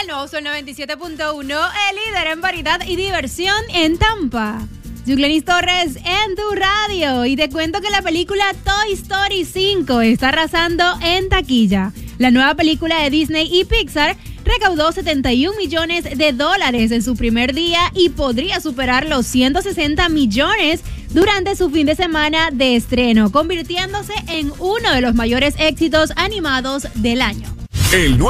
No, son 97.1, el líder en variedad y diversión en Tampa. Yuglenis Torres en tu radio. Y te cuento que la película Toy Story 5 está arrasando en taquilla. La nueva película de Disney y Pixar recaudó $71 millones en su primer día y podría superar los 160 millones durante su fin de semana de estreno, convirtiéndose en uno de los mayores éxitos animados del año.